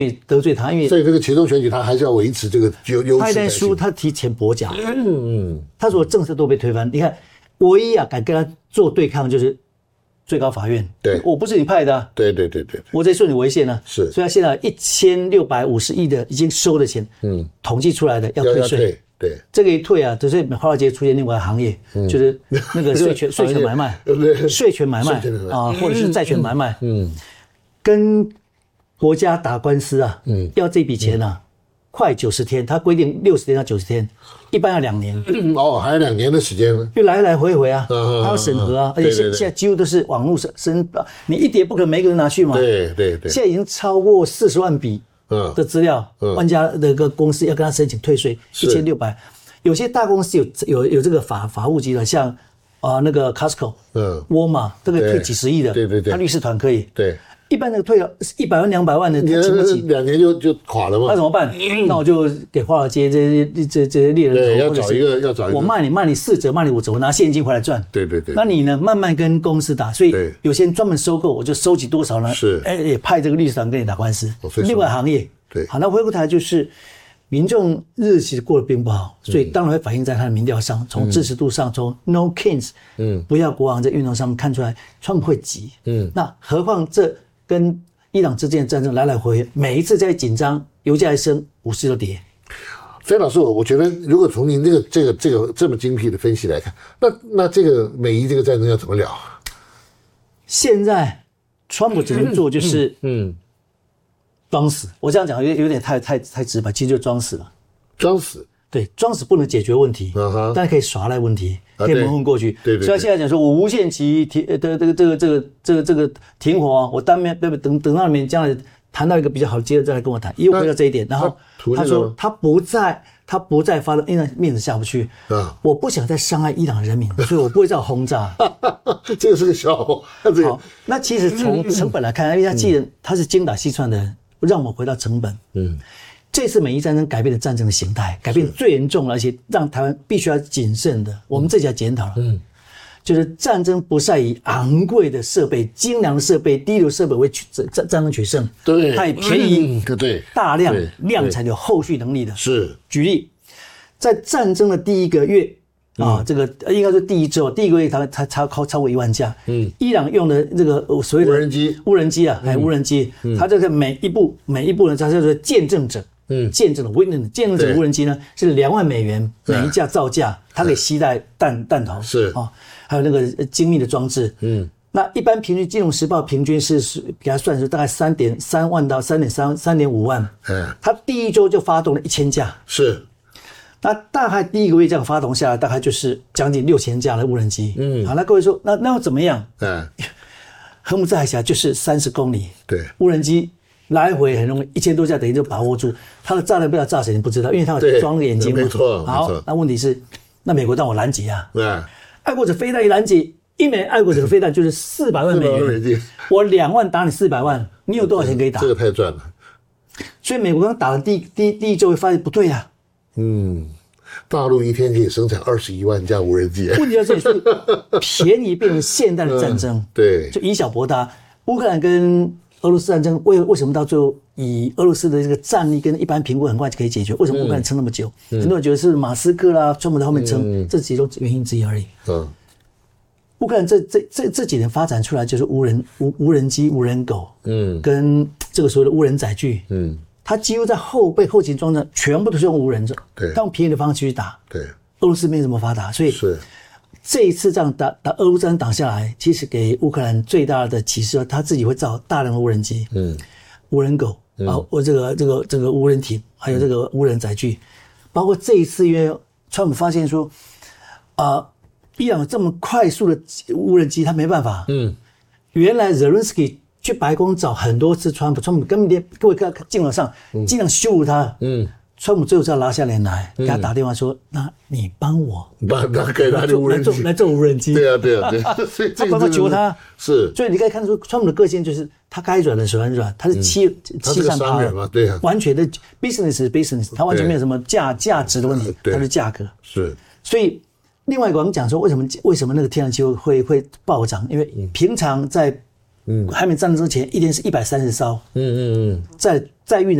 得罪他，因为所以这个其中选举他还是要维持这个优势。 他一旦输，他提前跛脚。他所有政策都被推翻。你看，唯一敢跟他做对抗就是最高法院。 对， 我不是你派的啊。 对， 我在顺你违宪啊。 是， 所以他现在1650亿的已经收的钱，统计出来的要退税。 对， 这个一退啊，就是华尔街出现另外一个行业，就是那个税权买卖，税权买卖啊，或者是债权买卖，跟国家打官司啊，要这笔钱啊，快90天，他规定60天到90天，一般要2年。 还有2年的时间呢， 就来来回回啊，他要审核啊，而且现在几乎都是网络申，你一叠不可能每个人拿去嘛。 对， 现在已经超过40万笔。的资料，万家的一个公司要跟他申请退税1600，有些大公司有这个法务级的，像那个 Costco， 沃尔玛，这个退几十亿的， 对， 他律师团可以， 对， 一般的退了100万200万的，他请不起 ，2年就垮了嘛。 那怎么办？那我就给华尔街这些猎人头， 对，要找一个， 我卖你4折，卖你5折，我拿现金回来赚。 对， 那你呢，慢慢跟公司打，所以有些人专门收购，我就收集多少呢？ 是， 也派这个律师团跟你打官司，另外行业。 对， 好，那回过头来就是民众日子过得并不好，所以当然会反映在他的民调上，从支持度上，从 No Kings， 不要国王这运动上面看出来，川普会急。那何况这跟伊朗之间的战争来来回回，每一次在紧张，油价一升，股市就跌。 所以老师，我觉得如果从您这个这么精辟的分析来看，那这个美伊这个战争要怎么了？ 现在川普只能做就是装死。我这样讲有点太直白，其实就是装死了。装死，对，装死不能解决问题，但可以耍赖问题，可以蒙混过去。对，所以他现在讲说，我无限期这个停火，我当面等到你们将来谈到一个比较好的阶段再来跟我谈，又回到这一点。然后他说他不再发动，因为面子下不去。我不想再伤害伊朗人民，所以我不会再轰炸。 这个是个笑话。 好，那其实从成本来看，因为他既然他是精打细算的人，让我们回到成本。这次美伊战争改变了战争的形态，改变最严重了，而且让台湾必须要谨慎的。我们这家检讨了，就是战争不再以昂贵的设备、精良的设备、低流设备为战争取胜， 对， 它以便宜、 对， 大量量产有后续能力的。 是， 举例，在战争的第1个月这个应该说第1周，第1个月它超过1万架。伊朗用的这个所谓的无人机啊，无人机，它这个每一步呢，它叫做见证者。见证的 witness， 见证者无人机呢是2万美元每一架造价，它可以携带弹头， 是还有那个精密的装置。那一般平均，《金融时报》平均是给它算是大概3.3万到3.5万。它第1周就发动了1000架。是。那大概第1个月这样发动下来，大概就是将近6000架的无人机。好，那各位说，那要怎么样？荷姆兹海峡就是30公里，对，无人机来回很容易，1000多架等于就把握住。它的炸弹不知道炸谁，你不知道，因为它有装眼睛嘛。没错。好，那问题是，那美国让我拦截啊。爱国者飞弹一拦截，一枚爱国者飞弹就是400万美元。我2万打你400万，你有多少钱可以打？这个太赚了。所以美国刚打了第一周，发现不对啊。 大陆一天可以生产21万架无人机。 问题在这里是便宜变成现代的战争。对，就以小博大。乌克兰跟俄罗斯战争为什么到最后以俄罗斯的这个战力跟一般评估很快就可以解决？为什么乌克兰撑那么久？很多人觉得是马斯克啦，川普在后面撑，这其中原因之一而已。乌克兰这几年发展出来就是无人机、无人狗，跟这个所谓的无人载具，它几乎在后勤装置全部都是用无人的，对，用便宜的方式去打。对，俄罗斯没这么发达，所以是这一次这样打俄乌战打下来，其实给乌克兰最大的启示，他自己会造大量的无人机，无人狗这个无人艇，还有这个无人载具，包括这一次，因为川普发现说，伊朗有这么快速的无人机，他没办法。原来 Zelensky 去白宫找很多次川普根本连各位看镜头上尽量羞辱他。川普最后是要拉下脸来，给他打电话说：“那你帮我， 给他无人机来做无人机。”对啊，所以他帮他求他。是，所以你可以看出川普的个性就是他该软的时候很软，他是欺善怕恶，对啊，完全的 business， 他完全没有什么价值的问题，他是价格。是，所以另外一个我们讲说为什么那个天然气会暴涨，因为平常在还没战争之前一天是130艘，在运